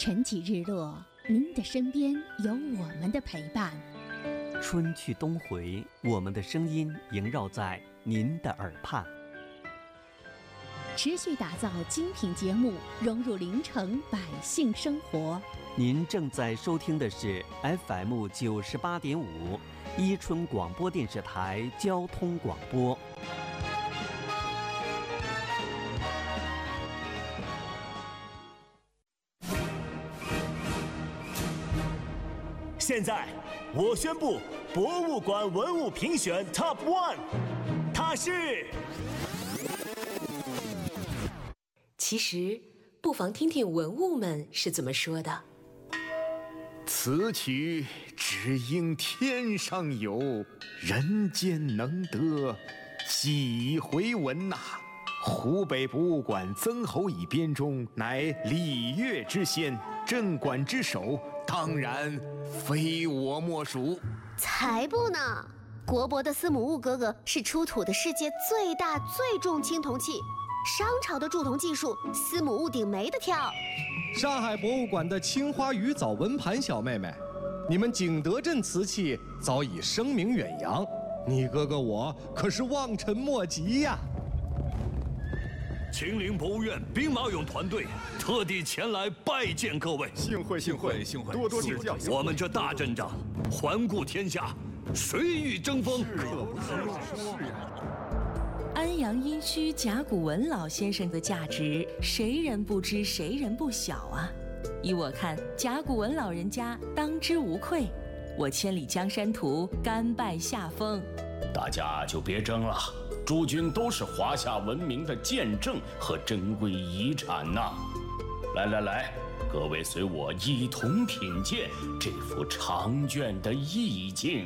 晨起日落，您的身边有我们的陪伴。 春去冬回，我们的声音萦绕在您的耳畔。 持续打造精品节目，融入临城百姓生活。 您正在收听的是 FM 98.5伊春广播电视台交通广播。 现在我宣布博物馆文物评选 Top One， 它是。 其实，不妨听听文物们是怎么说的。 此曲只应天上有，人间能得几回闻呐！湖北博物馆曾侯乙编钟乃礼乐之先，镇馆之首，当然非我莫属。 才不呢！国博的司母戊哥哥是出土的世界最大最重青铜器，商朝的铸铜技术，司母戊顶没得挑。 上海博物馆的青花鱼藻纹盘小妹妹，你们景德镇瓷器早已声名远扬，你哥哥我可是望尘莫及呀！ 秦陵博物院兵马俑团队特地前来拜见各位， 幸会，多多指教。 我们这大阵仗，环顾天下，谁与争锋？ 安阳殷墟甲骨文老先生的价值，谁人不知，谁人不晓啊！依我看，甲骨文老人家当之无愧。我千里江山图，甘拜下风。 大家就别争了，诸君都是华夏文明的见证和珍贵遗产呐！来，各位随我一同品鉴这幅长卷的意境。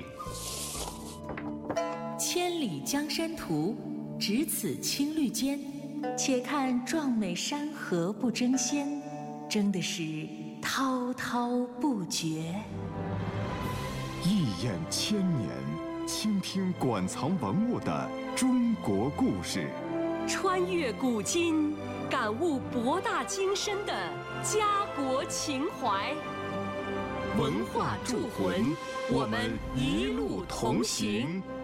千里江山图，只此青绿间，且看壮美山河不争先，争的是滔滔不绝。 一眼千年，倾听馆藏文物的中国故事， 穿越古今，感悟博大精深的家国情怀。文化铸魂，我们一路同行。